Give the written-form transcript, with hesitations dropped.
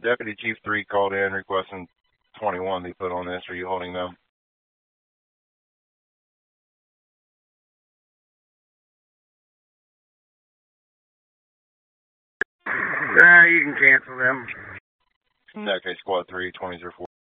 Deputy Chief 3 called in requesting 21 be put on this. Are you holding them? You can cancel them. In that case, Squad 3, 2004.